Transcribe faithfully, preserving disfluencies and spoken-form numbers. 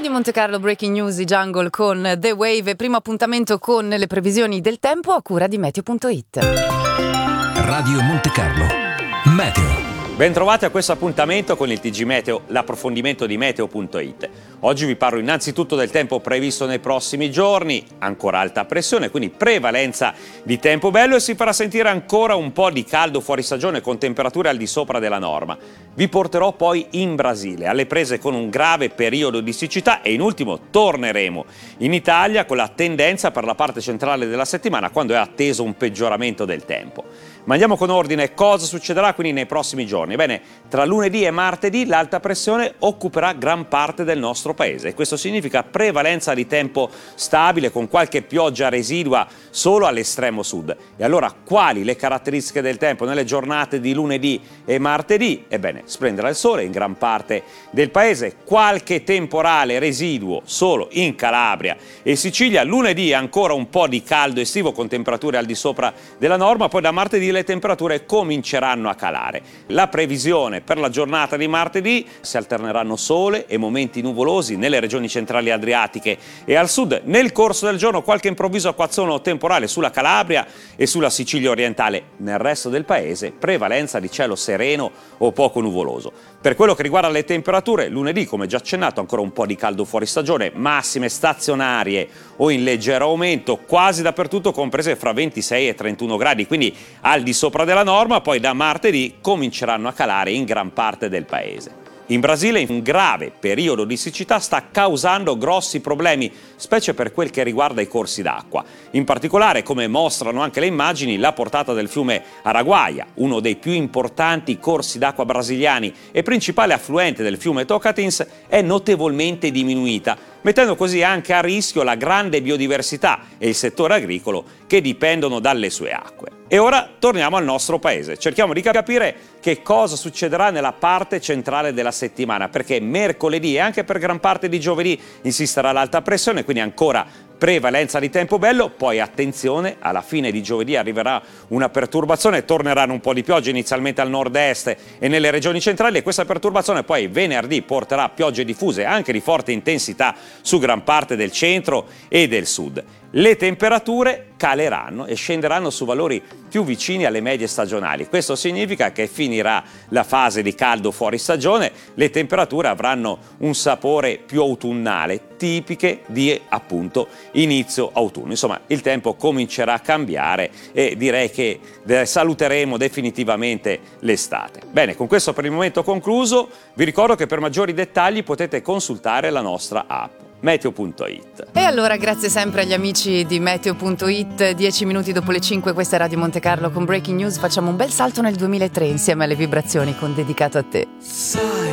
Radio Monte Carlo Breaking News, i Jungle con The Wave, primo appuntamento con le previsioni del tempo a cura di Meteo punto it. Radio Monte Carlo Meteo. Bentrovati a questo appuntamento con il T G Meteo, l'approfondimento di Meteo punto it. Oggi vi parlo innanzitutto del tempo previsto nei prossimi giorni, ancora alta pressione, quindi prevalenza di tempo bello e si farà sentire ancora un po' di caldo fuori stagione con temperature al di sopra della norma. Vi porterò poi in Brasile, alle prese con un grave periodo di siccità e in ultimo torneremo in Italia con la tendenza per la parte centrale della settimana quando è atteso un peggioramento del tempo. Ma andiamo con ordine, cosa succederà quindi nei prossimi giorni? Bene, tra lunedì e martedì l'alta pressione occuperà gran parte del nostro paese e questo significa prevalenza di tempo stabile con qualche pioggia residua solo all'estremo sud. E allora quali le caratteristiche del tempo nelle giornate di lunedì e martedì? Ebbene, splenderà il sole in gran parte del paese, qualche temporale residuo solo in Calabria e Sicilia, lunedì ancora un po' di caldo estivo con temperature al di sopra della norma, poi da martedì le temperature cominceranno a calare. La previsione per la giornata di martedì: si alterneranno sole e momenti nuvolosi nelle regioni centrali adriatiche e al sud. Nel corso del giorno qualche improvviso acquazzone temporale sulla Calabria e sulla Sicilia orientale. Nel resto del paese prevalenza di cielo sereno o poco nuvoloso. Per quello che riguarda le temperature, lunedì, come già accennato, ancora un po' di caldo fuori stagione, massime stazionarie o in leggero aumento quasi dappertutto, comprese fra ventisei e trentuno gradi, quindi al di sopra della norma. Poi da martedì cominceranno a calare in gran parte del paese. In Brasile un grave periodo di siccità sta causando grossi problemi, specie per quel che riguarda i corsi d'acqua. In particolare, come mostrano anche le immagini, la portata del fiume Araguaia, uno dei più importanti corsi d'acqua brasiliani e principale affluente del fiume Tocantins, è notevolmente diminuita, mettendo così anche a rischio la grande biodiversità e il settore agricolo che dipendono dalle sue acque. E ora torniamo al nostro paese, cerchiamo di capire che cosa succederà nella parte centrale della settimana, perché mercoledì e anche per gran parte di giovedì insisterà l'alta pressione, quindi ancora prevalenza di tempo bello. Poi attenzione, alla fine di giovedì arriverà una perturbazione, torneranno un po' di piogge inizialmente al nord-est e nelle regioni centrali e questa perturbazione poi venerdì porterà piogge diffuse anche di forte intensità su gran parte del centro e del sud. Le temperature caleranno e scenderanno su valori più vicini alle medie stagionali. Questo significa che finirà la fase di caldo fuori stagione, le temperature avranno un sapore più autunnale, tipiche di appunto inizio autunno. Insomma, il tempo comincerà a cambiare e direi che saluteremo definitivamente l'estate. Bene, con questo per il momento concluso. Vi ricordo che per maggiori dettagli potete consultare la nostra app Meteo punto it. E allora grazie sempre agli amici di Meteo punto it. Dieci minuti dopo le cinque, questa è Radio Monte Carlo con Breaking News. Facciamo un bel salto nel duemilatré insieme alle vibrazioni con Dedicato a te. Sai